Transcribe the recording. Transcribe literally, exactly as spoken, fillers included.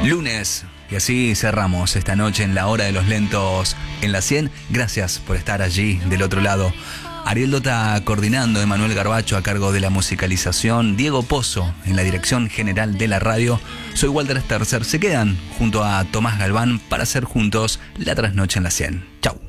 lunes. Y así cerramos esta noche en la hora de los lentos en la cien. Gracias por estar allí del otro lado. Ariel Dota coordinando, Emanuel Garbacho a cargo de la musicalización, Diego Pozo en la dirección general de la radio. Soy Walter Sterzer. Se quedan junto a Tomás Galván para hacer juntos la trasnoche en la cien. Chau.